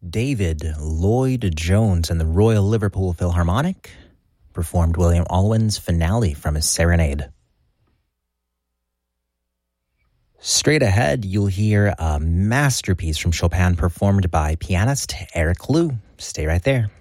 David Lloyd Jones and the Royal Liverpool Philharmonic performed William Alwyn's finale from his Serenade. Straight ahead, you'll hear a masterpiece from Chopin performed by pianist Eric Liu. Stay right there.